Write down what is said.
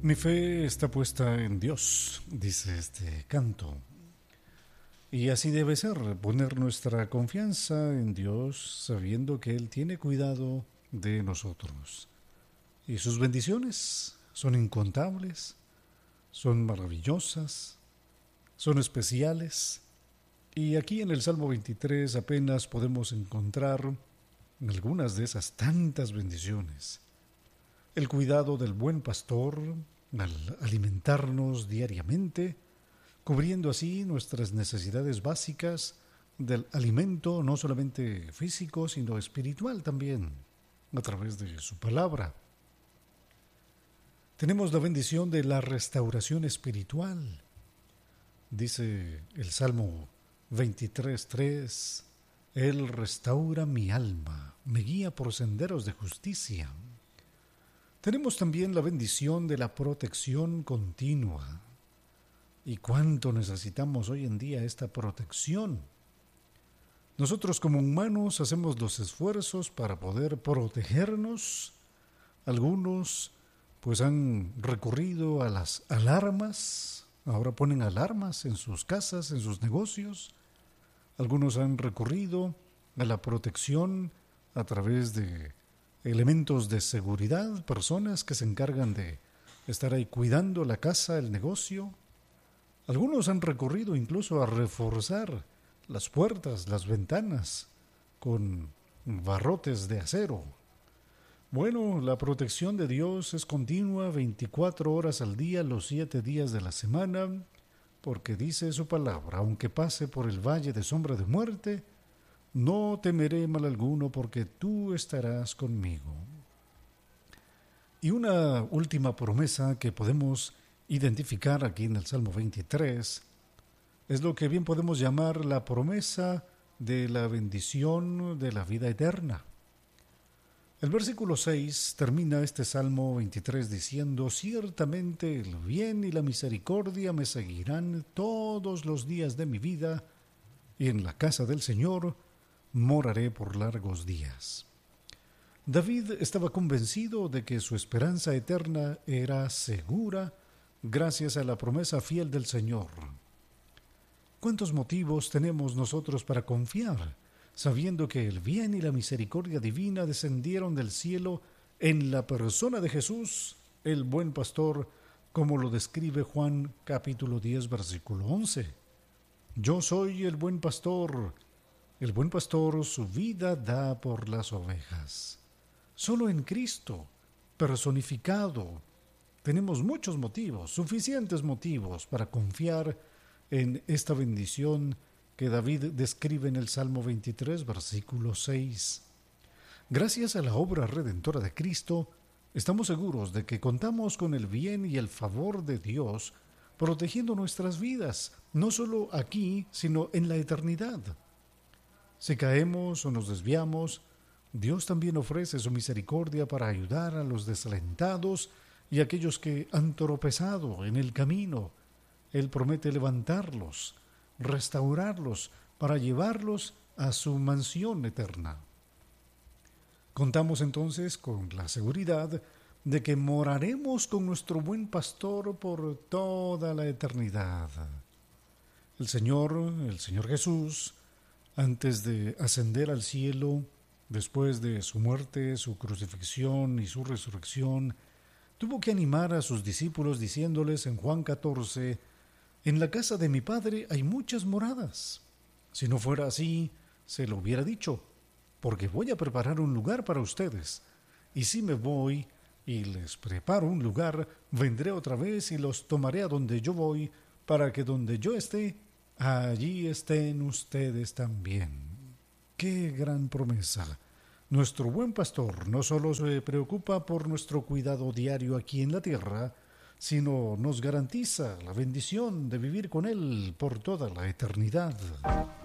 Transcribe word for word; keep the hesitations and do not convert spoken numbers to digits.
Mi fe está puesta en Dios, dice este canto. Y así debe ser, poner nuestra confianza en Dios sabiendo que Él tiene cuidado de nosotros. Y sus bendiciones son incontables, son maravillosas, son especiales. Y aquí en el Salmo veintitrés apenas podemos encontrar algunas de esas tantas bendiciones. El cuidado del buen pastor al alimentarnos diariamente, cubriendo así nuestras necesidades básicas del alimento, no solamente físico, sino espiritual también, a través de su palabra. Tenemos la bendición de la restauración espiritual. Dice el Salmo veintitrés tres, Él restaura mi alma, me guía por senderos de justicia. Tenemos también la bendición de la protección continua. ¿Y cuánto necesitamos hoy en día esta protección? Nosotros como humanos hacemos los esfuerzos para poder protegernos. Algunos pues han recurrido a las alarmas. Ahora ponen alarmas en sus casas, en sus negocios. Algunos han recurrido a la protección a través de elementos de seguridad, personas que se encargan de estar ahí cuidando la casa, el negocio. Algunos han recurrido incluso a reforzar las puertas, las ventanas con barrotes de acero. Bueno, la protección de Dios es continua, veinticuatro horas al día, los siete días de la semana, porque dice su palabra, aunque pase por el valle de sombra de muerte, no temeré mal alguno porque tú estarás conmigo. Y una última promesa que podemos identificar aquí en el Salmo veintitrés es lo que bien podemos llamar la promesa de la bendición de la vida eterna. El versículo seis termina este Salmo veintitrés diciendo: ciertamente el bien y la misericordia me seguirán todos los días de mi vida, y en la casa del Señor moraré por largos días. David estaba convencido de que su esperanza eterna era segura gracias a la promesa fiel del Señor. ¿Cuántos motivos tenemos nosotros para confiar, sabiendo que el bien y la misericordia divina descendieron del cielo en la persona de Jesús, el buen pastor, como lo describe Juan capítulo diez, versículo once? Yo soy el buen pastor. El buen pastor su vida da por las ovejas. Solo en Cristo, personificado, tenemos muchos motivos, suficientes motivos para confiar en esta bendición que David describe en el Salmo veintitrés, versículo seis. Gracias a la obra redentora de Cristo, estamos seguros de que contamos con el bien y el favor de Dios, protegiendo nuestras vidas, no solo aquí, sino en la eternidad. Si caemos o nos desviamos, Dios también ofrece su misericordia para ayudar a los desalentados y a aquellos que han tropezado en el camino. Él promete levantarlos, restaurarlos, para llevarlos a su mansión eterna. Contamos entonces con la seguridad de que moraremos con nuestro buen pastor por toda la eternidad. El Señor, el Señor Jesús, antes de ascender al cielo, después de su muerte, su crucifixión y su resurrección, tuvo que animar a sus discípulos diciéndoles en Juan catorce, en la casa de mi Padre hay muchas moradas. Si no fuera así, se lo hubiera dicho, porque voy a preparar un lugar para ustedes. Y si me voy y les preparo un lugar, vendré otra vez y los tomaré a donde yo voy, para que donde yo esté, allí estén ustedes también. ¡Qué gran promesa! Nuestro buen pastor no solo se preocupa por nuestro cuidado diario aquí en la tierra, sino nos garantiza la bendición de vivir con Él por toda la eternidad.